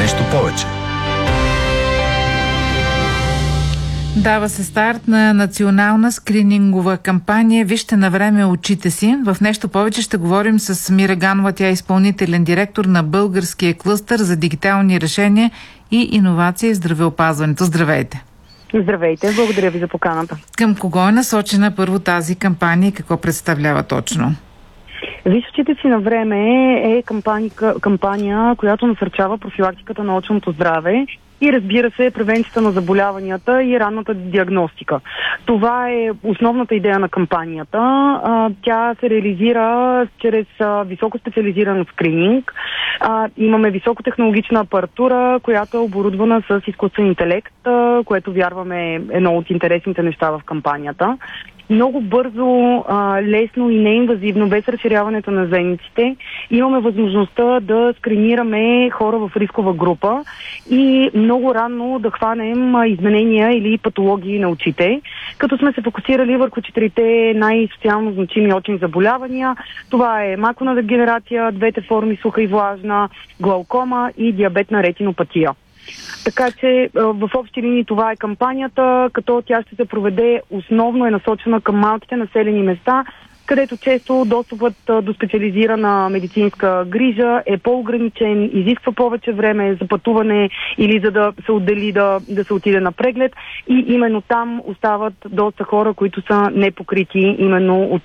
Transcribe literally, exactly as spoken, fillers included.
нещо повече. Дава се старт на национална скринингова кампания "Вижте на време очите си". В нещо повече ще говорим с Мира Ганова, тя е изпълнителен директор на Българския клъстър за дигитални решения и иновации в здравеопазването. Здравейте! Здравейте, благодаря ви за поканата. Към кого е насочена първо тази кампания и какво представлява точно? "Виж очите си на време" е кампания, кампания, която насърчава профилактиката на очното здраве и, разбира се, превенцията на заболяванията и ранната диагностика. Това е основната идея на кампанията. Тя се реализира чрез високоспециализиран скрининг. Имаме високотехнологична апаратура, която е оборудвана с изкуствен интелект, което вярваме е едно от интересните неща в кампанията. Много бързо, лесно и неинвазивно, без разширяването на зениците, имаме възможността да скринираме хора в рискова група и много рано да хванем изменения или патологии на очите, като сме се фокусирали върху четирите най-социално значими очни заболявания. Това е маклова дегенерация, двете форми суха и влажна, глаукома и диабетна ретинопатия. Така че в общи линии това е кампанията, като тя ще се проведе, основно е насочена към малките населени места, където често достъпът до специализирана медицинска грижа е по-ограничен, изисква повече време за пътуване или за да се отдели да, да се отиде на преглед, и именно там остават доста хора, които са непокрити именно от